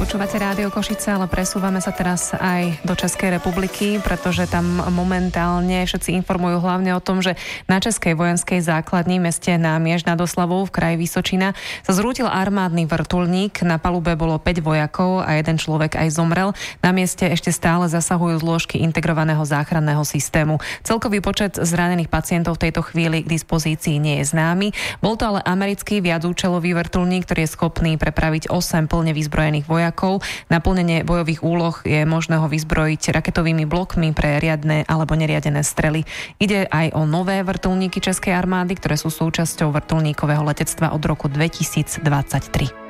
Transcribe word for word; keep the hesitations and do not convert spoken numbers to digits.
Počúvate Rádio Košice, ale presúvame sa teraz aj do Českej republiky, pretože tam momentálne všetci informujú hlavne o tom, že na českej vojenskej základni v meste Námiež nad Oslavou v kraji Vysočina sa zrútil armádny vrtuľník. Na palube bolo päť vojakov a jeden človek aj zomrel. Na mieste ešte stále zasahujú zložky integrovaného záchranného systému. Celkový počet zranených pacientov v tejto chvíli k dispozícii nie je známy. Bol to ale americký viacúčelový vrtuľník, ktorý je schopný prepraviť osem plne vyzbrojených vojakov. Na plnenie bojových úloh je možné ho vyzbrojiť raketovými blokmi pre riadne alebo neriadené strely. Ide aj o nové vrtuľníky českej armády, ktoré sú súčasťou vrtuľníkového letectva od roku dvetisícdvadsaťtri.